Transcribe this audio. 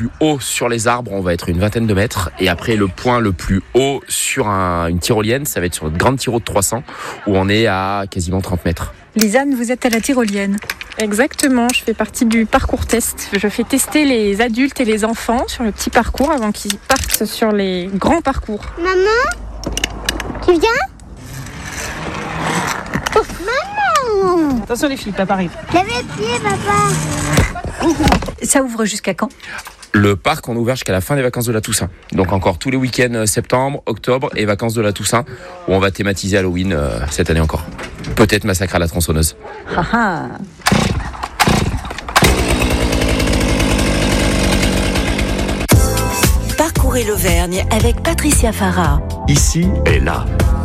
plus haut sur les arbres, on va être une 20aine de mètres. Et après, le point le plus haut sur une tyrolienne, ça va être sur notre grande tyro de 300, où on est à quasiment 30 mètres. Lisanne, vous êtes à la tyrolienne. Exactement, je fais partie du parcours test. Je fais tester les adultes et les enfants sur le petit parcours avant qu'ils partent sur les grands parcours. Maman, tu viens? Oh, maman! Attention les filles, papa arrive. Lève les pieds, papa. Ça ouvre jusqu'à quand? Le parc, on est ouvert jusqu'à la fin des vacances de la Toussaint. Donc encore tous les week-ends septembre, octobre et vacances de la Toussaint, où on va thématiser Halloween cette année encore. Peut-être massacre à la tronçonneuse. Ah ah. Parcourez l'Auvergne avec Patricia Farah. Ici et là.